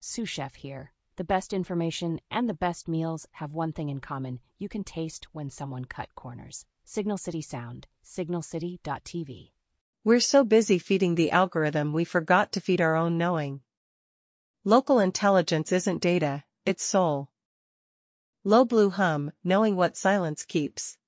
Sous Chef here. The best information and the best meals have one thing in common. You can taste when someone cut corners. Signal City Sound, signalcity.tv. We're so busy feeding the algorithm we forgot to feed our own knowing. Local intelligence isn't data, it's soul. Low Blue Hum, knowing what silence keeps.